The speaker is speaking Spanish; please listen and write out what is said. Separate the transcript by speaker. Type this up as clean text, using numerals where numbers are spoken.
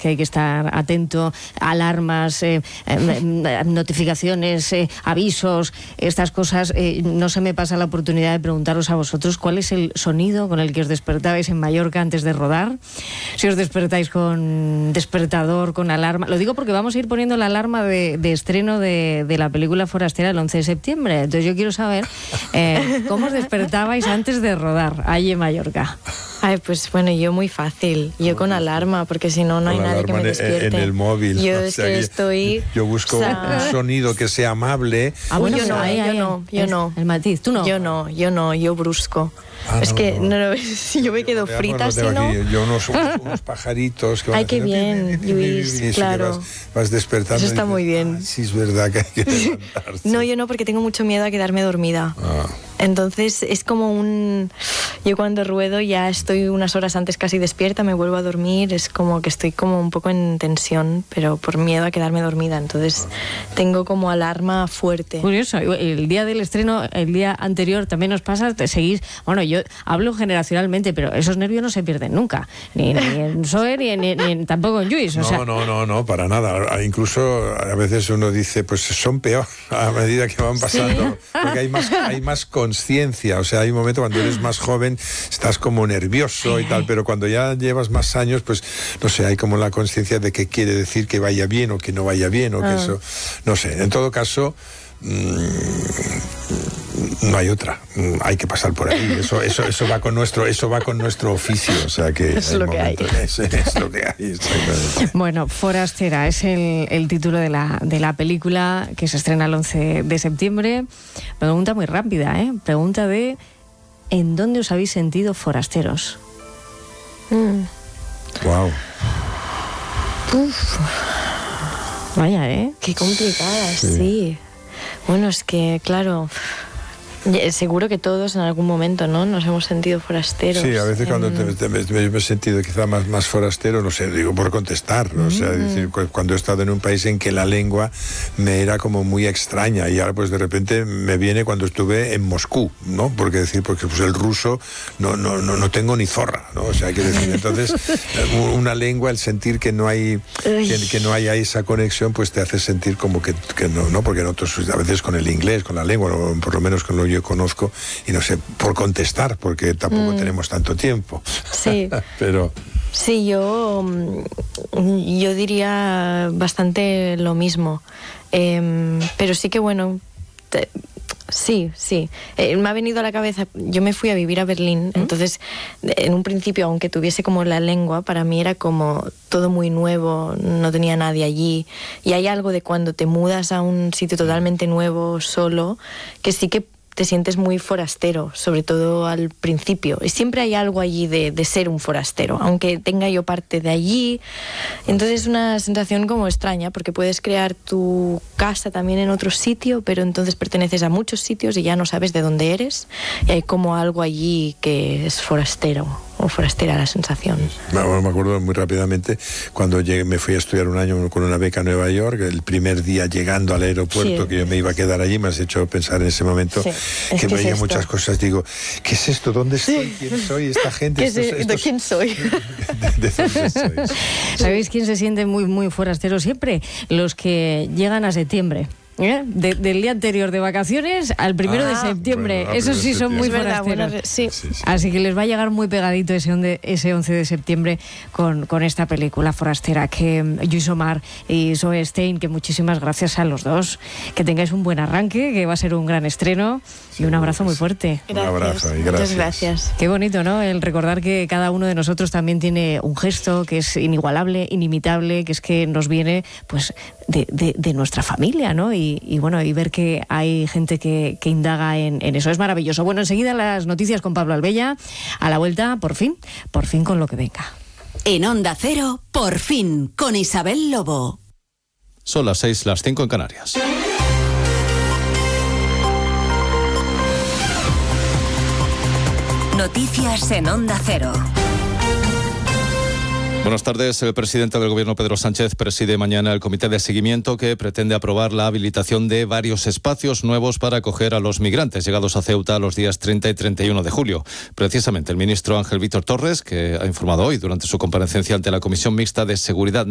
Speaker 1: que hay que estar atento, alarmas, notificaciones, avisos, estas cosas. No se me pasa la oportunidad de preguntaros a vosotros cuál es el sonido con el que os despertabais en Mallorca antes de rodar. Si os despertáis con despertador, con alarma. Lo digo porque vamos a ir poniendo la alarma de estreno de la película Forastera el 11 de septiembre. Entonces yo quiero saber cómo os despertabais antes de rodar allí en Mallorca.
Speaker 2: Ay, pues bueno, yo muy fácil. Yo con alarma, porque si no, no hay nadie que me despierte.
Speaker 3: En el móvil.
Speaker 2: Yo es que estoy...
Speaker 3: Yo busco un sonido que sea amable.
Speaker 2: Bueno, yo no.
Speaker 1: El matiz, ¿tú no?
Speaker 2: Yo no, yo brusco. Es que yo me quedo frita, si no...
Speaker 3: Yo unos pajaritos que van
Speaker 2: Ay, qué bien, Luis, claro.
Speaker 3: Vas despertando.
Speaker 2: Eso está muy bien.
Speaker 3: Sí, es verdad que hay que levantarse.
Speaker 2: No, yo no, porque tengo mucho miedo a quedarme dormida. Entonces es como yo cuando ruedo ya estoy unas horas antes casi despierta, me vuelvo a dormir, es como que estoy como un poco en tensión, pero por miedo a quedarme dormida, entonces tengo como alarma fuerte.
Speaker 1: Curioso, el día del estreno, el día anterior también os pasa, te seguís, bueno, yo hablo generacionalmente, pero esos nervios no se pierden nunca, ni en Zoe, ni tampoco en Lluís.
Speaker 3: No, para nada, incluso a veces uno dice, pues son peor a medida que van pasando, ¿sí? Porque hay más conciencia, o sea, hay un momento cuando eres más joven, estás como nervioso y tal, pero cuando ya llevas más años, pues, no sé, hay como la conciencia de qué quiere decir que vaya bien o que no vaya bien, o que eso, no sé, en todo caso, no hay otra, hay que pasar por ahí, eso va con nuestro oficio, o sea que
Speaker 2: es lo que hay.
Speaker 3: Es lo que hay, exactamente.
Speaker 1: Bueno, Forastera es el título de la película que se estrena el 11 de septiembre. Pregunta muy rápida, pregunta de ¿en dónde os habéis sentido forasteros?
Speaker 3: Wow.
Speaker 1: Vaya,
Speaker 2: qué complicada, sí. Bueno, es que, claro, seguro que todos en algún momento, ¿no?, nos hemos sentido forasteros.
Speaker 3: Sí, a veces cuando me he sentido quizá más forastero, no sé, digo por contestar, ¿no? O sea, decir, cuando he estado en un país en que la lengua me era como muy extraña y ahora pues de repente me viene cuando estuve en Moscú, ¿no? Porque pues el ruso no tengo ni zorra, ¿no? O sea, hay que decir, entonces una lengua, el sentir que no hay esa conexión, pues te hace sentir como que no, porque nosotros a veces con el inglés, con la lengua, o por lo menos con lo yo conozco, y no sé, por contestar, porque tampoco tenemos tanto tiempo.
Speaker 2: Sí.
Speaker 3: Pero...
Speaker 2: Sí, yo diría bastante lo mismo. Pero sí que bueno... Sí. Me ha venido a la cabeza, yo me fui a vivir a Berlín, entonces en un principio, aunque tuviese como la lengua, para mí era como todo muy nuevo, no tenía nadie allí, y hay algo de cuando te mudas a un sitio totalmente nuevo, solo, que sí que te sientes muy forastero, sobre todo al principio. Y siempre hay algo allí de ser un forastero, aunque tenga yo parte de allí. Entonces es una sensación como extraña, porque puedes crear tu casa también en otro sitio, pero entonces perteneces a muchos sitios y ya no sabes de dónde eres. Y hay como algo allí que es forastero, o forastera la sensación.
Speaker 3: Me acuerdo muy rápidamente cuando me fui a estudiar un año con una beca a Nueva York, el primer día llegando al aeropuerto, que yo me iba a quedar allí, me has hecho pensar en ese momento que veía muchas cosas, digo, ¿qué es esto? ¿Dónde estoy? ¿Quién soy? ¿Esta gente?
Speaker 2: ¿De quién soy?
Speaker 3: ¿De dónde sois?
Speaker 1: ¿Sabéis quién se siente muy, muy forastero siempre? Los que llegan a septiembre. Del día anterior de vacaciones al 1 de septiembre. Bueno, esos sí son muy forasteros.
Speaker 2: Sí.
Speaker 1: Así que les va a llegar muy pegadito ese 11 de septiembre con esta película Forastera. Que Lluís Omar y Zoe Stein, que muchísimas gracias a los dos, que tengáis un buen arranque, que va a ser un gran estreno, y un abrazo muy fuerte.
Speaker 2: Gracias.
Speaker 3: Un abrazo y gracias.
Speaker 2: Muchas gracias.
Speaker 1: Qué bonito, ¿no?, el recordar que cada uno de nosotros también tiene un gesto que es inigualable, inimitable, que es que nos viene pues de nuestra familia, ¿no? Y bueno, y ver que hay gente que indaga en eso es maravilloso. Bueno, enseguida las noticias con Pablo Albella. A la vuelta, por fin con lo que venga.
Speaker 4: En Onda Cero, por fin, con Isabel Lobo.
Speaker 5: Son las 6, las 5 en Canarias.
Speaker 4: Noticias en Onda Cero.
Speaker 5: Buenas tardes. El presidente del Gobierno, Pedro Sánchez, preside mañana el comité de seguimiento que pretende aprobar la habilitación de varios espacios nuevos para acoger a los migrantes llegados a Ceuta los días 30 y 31 de julio. Precisamente el ministro Ángel Víctor Torres, que ha informado hoy durante su comparecencia ante la Comisión Mixta de Seguridad